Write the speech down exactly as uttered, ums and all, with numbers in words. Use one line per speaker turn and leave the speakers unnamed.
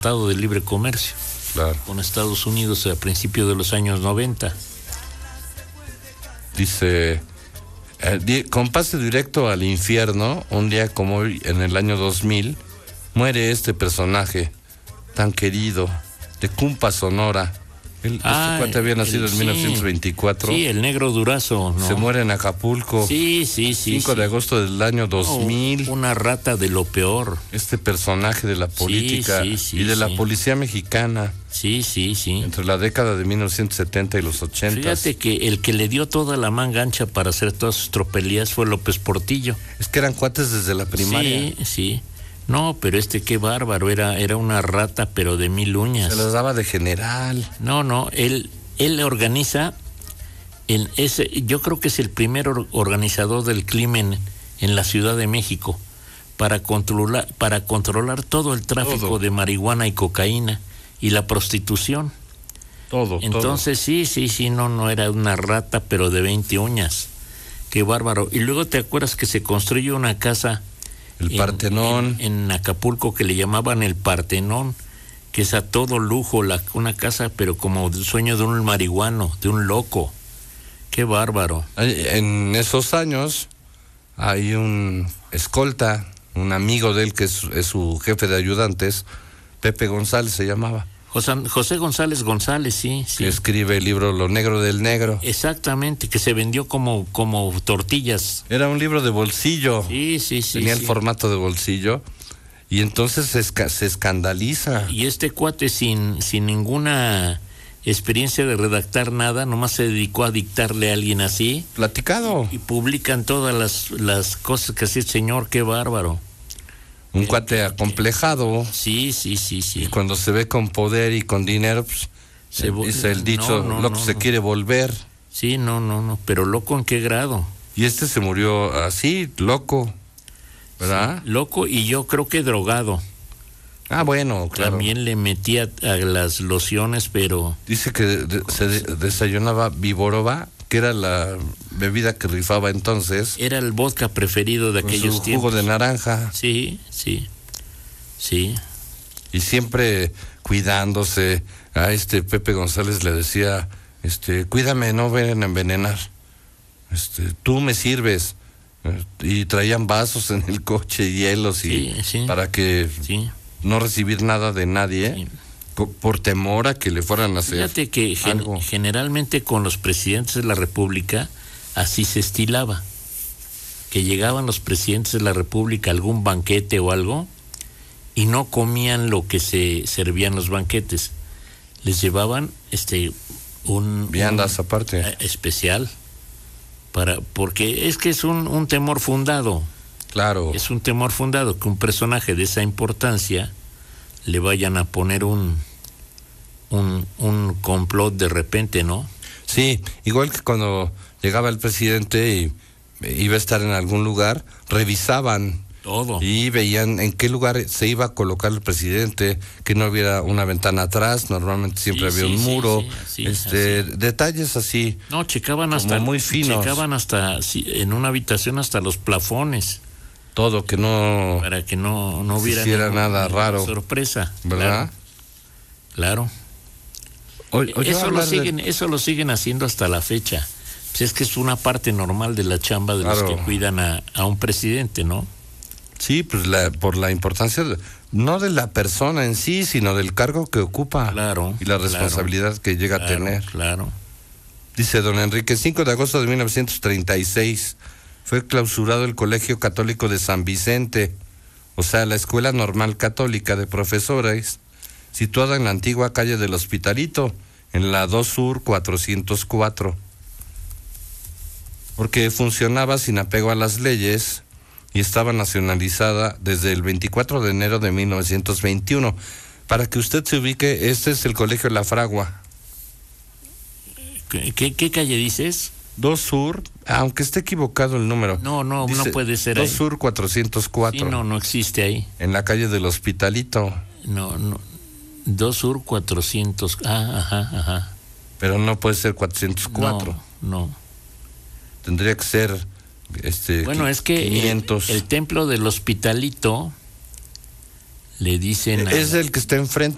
Tratado de Libre Comercio,
claro,
con Estados Unidos a principios de los años noventa.
Dice, eh, di, con pase directo al infierno, un día como hoy, en el año dos mil, muere este personaje tan querido, de Cumpa, Sonora. Él,
Ah,
este cuate había nacido
el,
en mil novecientos veinticuatro.
Sí, el Negro Durazo, ¿no?
Se muere en Acapulco.
Sí, sí, sí.
cinco
sí.
de agosto del año dos mil.
Oh, una rata de lo peor.
Este personaje de la política
sí, sí,
y de
sí.
la policía mexicana.
Sí, sí, sí.
Entre la década de mil novecientos setenta y los ochenta.
Fíjate que el que le dio toda la manga ancha para hacer todas sus tropelías fue López Portillo.
Es que eran cuates desde la primaria.
Sí, sí. No, pero este qué bárbaro, era, era una rata, pero de mil uñas.
Se las daba de general.
No, no, él, él organiza, en ese, yo creo que es el primer or- organizador del crimen en la Ciudad de México para controlar, para controlar todo el tráfico
Todo.
de marihuana y cocaína y la prostitución.
Todo,
Entonces
todo.
sí, sí, sí, no, no era una rata, pero de veinte uñas. Qué bárbaro. Y luego te acuerdas que se construyó una casa
El
en,
Partenón.
En, en Acapulco que le llamaban el Partenón, que es a todo lujo, la, una casa, pero como el sueño de un marihuano, de un loco. Qué bárbaro.
En esos años hay un escolta, un amigo de él que es, es su jefe de ayudantes, Pepe González se llamaba.
José, José González González, sí, sí.
Que escribe el libro Lo Negro del Negro.
Exactamente, que se vendió como, como tortillas.
Era un libro de bolsillo.
Sí, sí, sí.
Tenía
sí.
el formato de bolsillo. Y entonces se, esca- se escandaliza.
Y este cuate sin, sin ninguna experiencia de redactar nada, nomás se dedicó a dictarle a alguien así.
Platicado.
Y publican todas las, las cosas que hacía el señor, qué bárbaro.
Un cuate acomplejado.
Sí, sí, sí, sí.
Y cuando se ve con poder y con dinero, pues,
Se vo-
dice el dicho,
no, no,
loco
no,
se
no.
quiere volver.
Sí, no, no, no, pero loco en qué grado.
Y este se murió así, loco, ¿verdad?
Loco y yo creo que drogado.
Ah, bueno, claro.
También le metía a las lociones, pero...
Dice que de- de- se de- desayunaba Viborova, que era la bebida que rifaba entonces,
Era el vodka preferido de
con
aquellos
su
tiempos.
jugo de naranja.
Sí, sí, sí.
Y siempre cuidándose. A este Pepe González le decía, este, cuídame, no vayan a envenenar. Este, tú me sirves. Eh, Y traían vasos en el coche, hielos, y
Sí, sí.
para que
Sí.
no recibir nada de nadie,
Sí.
co- por temor a que le fueran a hacer
Fíjate que gen-
algo.
generalmente con los presidentes de la República así se estilaba. Que llegaban los presidentes de la República a algún banquete o algo y no comían lo que se servían los banquetes. Les llevaban este un
Viandas
un,
aparte.
eh, especial para porque es que es un, un temor fundado.
Claro.
Es un temor fundado que un personaje de esa importancia le vayan a poner un un, un complot de repente, ¿no?
Sí, igual que cuando llegaba el presidente y iba a estar en algún lugar, revisaban
Todo.
y veían en qué lugar se iba a colocar el presidente, que no hubiera una ventana atrás, normalmente siempre
Sí,
había
sí,
un
sí,
muro,
sí, así,
este,
así.
detalles así.
No, checaban
como
hasta
muy finos.
checaban hasta sí, en una habitación hasta los plafones
Todo, que no,
para que no no
Se
hubiera
hiciera
ningún-
nada
ninguna
raro.
sorpresa,
¿verdad?
Claro.
Oye, oye,
Eso lo
hablar de-
siguen eso lo siguen haciendo hasta la fecha. Pues es que es una parte normal de la chamba de
Claro.
los que cuidan a, a un presidente, ¿no?
Sí, pues la, por la importancia, de- no de la persona en sí, sino del cargo que ocupa.
Claro,
Y la
claro,
responsabilidad que llega
Claro,
a tener.
Claro.
Dice don Enrique, cinco de agosto de mil novecientos treinta y seis fue clausurado el Colegio Católico de San Vicente, o sea, la Escuela Normal Católica de Profesores, situada en la antigua calle del Hospitalito, en la dos Sur cuatrocientos cuatro. Porque funcionaba sin apego a las leyes y estaba nacionalizada desde el veinticuatro de enero de mil novecientos veintiuno. Para que usted se ubique, este es el Colegio La Fragua.
¿Qué, qué, qué calle dices?
dos Sur, aunque esté equivocado el número.
No, no, no
Dice
puede ser
dos
ahí.
Sur cuatrocientos cuatro.
Sí, no, no existe ahí.
En la calle del Hospitalito.
No, no. dos Sur cuatrocientos. Ah, ajá, ajá.
Pero no puede ser cuatrocientos cuatro.
No, no.
Tendría que ser este
Bueno,
qui-
es que el,
quinientos.
el templo del Hospitalito le dicen a-
Es el que está enfrente